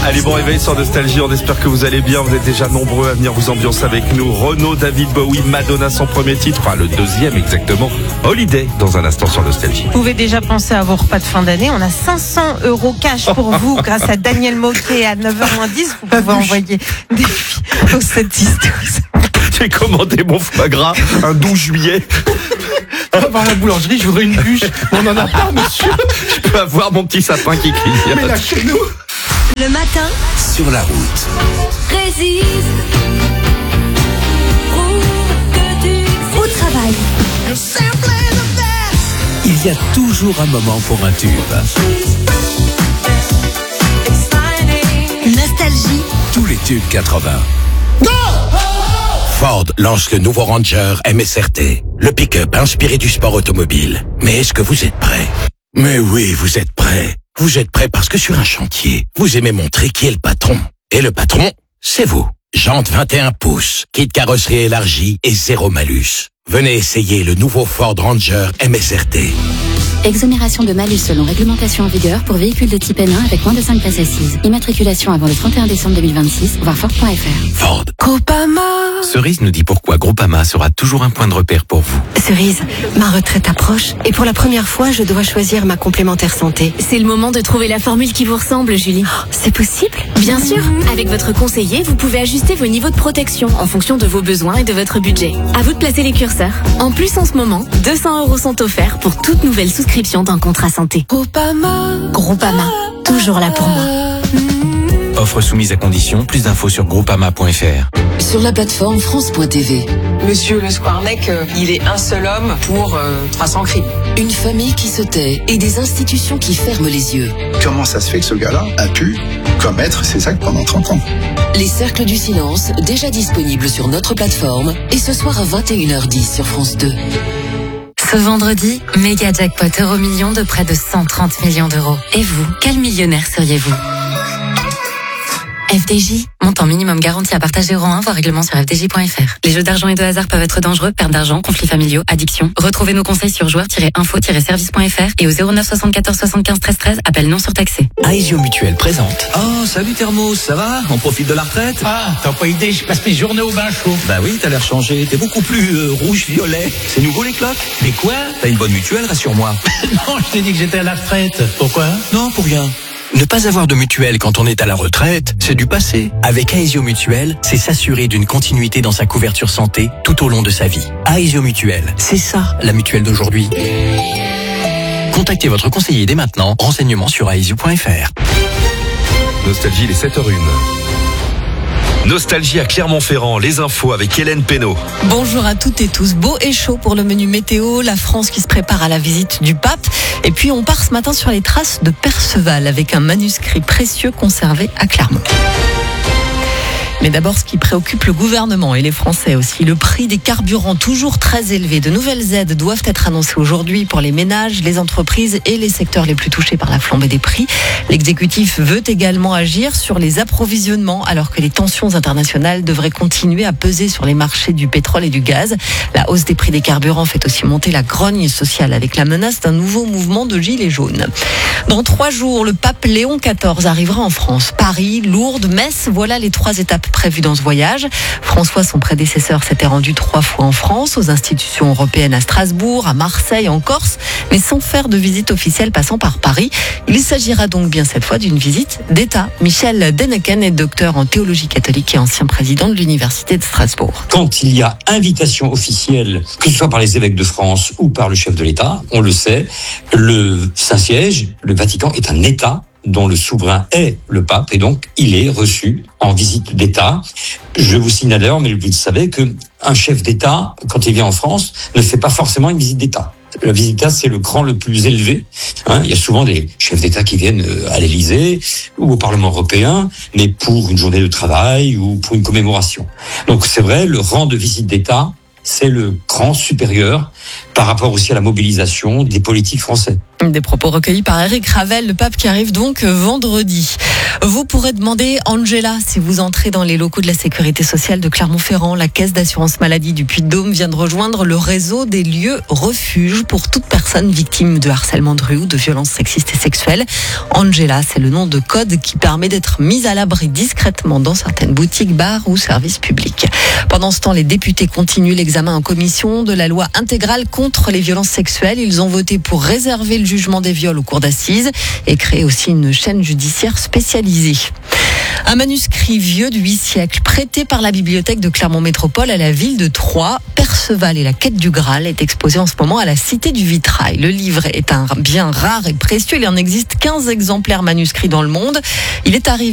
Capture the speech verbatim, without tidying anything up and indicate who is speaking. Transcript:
Speaker 1: Allez, bon réveil sur Nostalgie, on espère que vous allez bien, vous êtes déjà nombreux à venir vous ambiancer avec nous. Renaud, David Bowie, Madonna, son premier titre, enfin le deuxième exactement, Holiday, dans un instant sur Nostalgie.
Speaker 2: Vous pouvez déjà penser à vos repas de fin d'année, on a cinq cents euros cash pour vous grâce à Daniel Moquet à neuf heures moins dix, vous pouvez envoyer des filles au sept dix douze.
Speaker 1: J'ai commandé mon foie gras un douze juillet.
Speaker 3: Par la boulangerie, je voudrais une bûche. On n'en a pas, monsieur.
Speaker 1: Je peux avoir mon petit sapin qui clignote.
Speaker 3: Mais lâchez-nous.
Speaker 4: Le matin,
Speaker 5: Sur la route.
Speaker 4: résiste. Prouve que tu au travail.
Speaker 5: Il y a toujours un moment pour un tube.
Speaker 4: Nostalgie.
Speaker 5: Tous les tubes quatre-vingts. Ford lance le nouveau Ranger M S R T, le pick-up inspiré du sport automobile. Mais est-ce que vous êtes prêts? Mais oui, vous êtes prêts. Vous êtes prêts parce que sur un chantier, vous aimez montrer qui est le patron. Et le patron, c'est vous. Jantes vingt et un pouces, kit carrosserie élargie et zéro malus. Venez essayer le nouveau Ford Ranger M S R T.
Speaker 6: Exonération de malus selon réglementation en vigueur pour véhicules de type N un avec moins de cinq places assises. Immatriculation avant le trente et un décembre deux mille vingt-six, voir Ford point F R.
Speaker 5: Ford.
Speaker 4: Groupama.
Speaker 7: Cerise nous dit pourquoi Groupama sera toujours un point de repère pour vous.
Speaker 8: Cerise, ma retraite approche et pour la première fois, je dois choisir ma complémentaire santé.
Speaker 9: C'est le moment de trouver la formule qui vous ressemble, Julie.
Speaker 8: Oh, c'est possible?
Speaker 9: Bien sûr, avec votre conseiller, vous pouvez ajuster vos niveaux de protection en fonction de vos besoins et de votre budget. À vous de placer les curseurs. En plus, en ce moment, deux cents euros sont offerts pour toute nouvelle souscription d'un contrat santé.
Speaker 8: Groupama.
Speaker 9: Groupama, toujours là pour moi.
Speaker 7: Offre soumise à condition, plus d'infos sur groupama point F R.
Speaker 10: Sur la plateforme France point T V.
Speaker 11: Monsieur Le Squarnec, euh, il est un seul homme pour euh, trois cents crimes.
Speaker 10: Une famille qui se tait et des institutions qui ferment les yeux.
Speaker 12: Comment ça se fait que ce gars-là a pu commettre ces actes pendant trente ans?
Speaker 10: Les Cercles du Silence, déjà disponibles sur notre plateforme, et ce soir à vingt et une heures dix sur France deux.
Speaker 13: Ce vendredi, méga jackpot euro million de près de cent trente millions d'euros. Et vous, quel millionnaire seriez-vous? F D J, montant minimum garanti à partager au rang un, voire règlement sur f d j point f r. Les jeux d'argent et de hasard peuvent être dangereux, perte d'argent, conflits familiaux, addiction. Retrouvez nos conseils sur joueurs tiret info tiret service point f r et au zéro neuf soixante-quatorze soixante-quinze treize treize, appel non surtaxé.
Speaker 5: Aesio Mutuel présente. Oh, salut Thermos, ça va? On profite de la retraite?
Speaker 3: Ah, t'as pas idée, je passe mes journées au bain chaud.
Speaker 5: Bah oui, t'as l'air changé. T'es beaucoup plus euh, rouge-violet. C'est nouveau les cloques?
Speaker 3: Mais quoi?
Speaker 5: T'as une bonne mutuelle, rassure-moi.
Speaker 3: Non, je t'ai dit que j'étais à la retraite. Pourquoi?
Speaker 5: Non, pour rien. Ne pas avoir de mutuelle quand on est à la retraite, c'est du passé. Avec Aesio Mutuel, c'est s'assurer d'une continuité dans sa couverture santé tout au long de sa vie. Aesio Mutuel, c'est ça la mutuelle d'aujourd'hui. Contactez votre conseiller dès maintenant. Renseignements sur aesio point f r.
Speaker 1: Nostalgie, les sept heures une. Nostalgie à Clermont-Ferrand, les infos avec Hélène Pénaud.
Speaker 8: Bonjour à toutes et tous. Beau et chaud pour le menu météo. La France qui se prépare à la visite du pape. Et puis on part ce matin sur les traces de Perceval avec un manuscrit précieux conservé à Clermont. Mais d'abord, ce qui préoccupe le gouvernement et les Français aussi, le prix des carburants toujours très élevé. De nouvelles aides doivent être annoncées aujourd'hui pour les ménages, les entreprises et les secteurs les plus touchés par la flambée des prix. L'exécutif veut également agir sur les approvisionnements alors que les tensions internationales devraient continuer à peser sur les marchés du pétrole et du gaz. La hausse des prix des carburants fait aussi monter la grogne sociale avec la menace d'un nouveau mouvement de gilets jaunes. Dans trois jours, le pape Léon quatorze arrivera en France. Paris, Lourdes, Metz, voilà les trois étapes prévues dans ce voyage. François, son prédécesseur, s'était rendu trois fois en France, aux institutions européennes à Strasbourg, à Marseille, en Corse, mais sans faire de visite officielle passant par Paris. Il s'agira donc bien cette fois d'une visite d'État. Michel Denneken est docteur en théologie catholique et ancien président de l'Université de Strasbourg.
Speaker 14: Quand il y a invitation officielle, que ce soit par les évêques de France ou par le chef de l'État, on le sait, le Saint-Siège, le Vatican est un État dont le souverain est le pape, et donc il est reçu en visite d'État. Je vous signale d'ailleurs, mais vous le savez, qu'un chef d'État, quand il vient en France, ne fait pas forcément une visite d'État. La visite d'État, c'est le cran le plus élevé. Hein, il y a souvent des chefs d'État qui viennent à l'Élysée ou au Parlement européen, mais pour une journée de travail ou pour une commémoration. Donc c'est vrai, le rang de visite d'État c'est le cran supérieur par rapport aussi à la mobilisation des politiques français.
Speaker 8: Des propos recueillis par Éric Ravel, le pape qui arrive donc vendredi. Vous pourrez demander Angela si vous entrez dans les locaux de la sécurité sociale de Clermont-Ferrand. La caisse d'assurance maladie du Puy-de-Dôme vient de rejoindre le réseau des lieux refuges pour toute personne victime de harcèlement de rue ou de violences sexistes et sexuelles. Angela, c'est le nom de code qui permet d'être mise à l'abri discrètement dans certaines boutiques, bars ou services publics. Pendant ce temps, les députés continuent l'examen en commission de la loi intégrale contre les violences sexuelles. Ils ont voté pour réserver le jugement des viols aux cours d'assises et créer aussi une chaîne judiciaire spécialisée. Un manuscrit vieux de huit siècles prêté par la bibliothèque de Clermont Métropole à la ville de Troyes, Perceval et la quête du Graal, est exposé en ce moment à la Cité du Vitrail. Le livre est un bien rare et précieux. Il en existe quinze exemplaires manuscrits dans le monde. Il est arrivé